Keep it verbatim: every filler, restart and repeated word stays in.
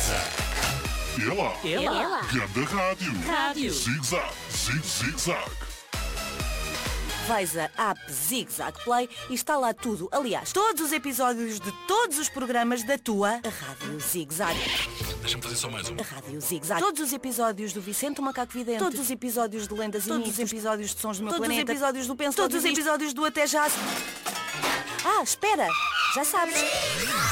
Ela. Ela. Ganda Rádio. Rádio. Zig-zag, zig-zig-zag. Vais a app Zig Zag Play e está lá tudo. Aliás, todos os episódios de todos os programas da tua Rádio Zig Zag. Deixa-me fazer só mais um. A Rádio Zig Zag. Todos os episódios do Vicente o Macaco Vidente. Todos os episódios de Lendas e Mitos. Todos os episódios de Sons do Meu Planeta. Todos os episódios do Penso Todos os Logo Existo. episódios do Até Já. Ah, espera! Já sabes.